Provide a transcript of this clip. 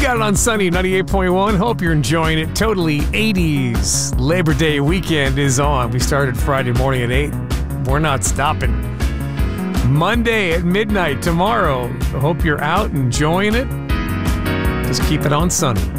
got it on Sunny 98.1. Hope you're enjoying it. Totally 80s. Labor Day weekend is on. We started Friday morning at 8. We're not stopping. Monday at midnight tomorrow. I hope you're out enjoying it. Just keep it on Sunny.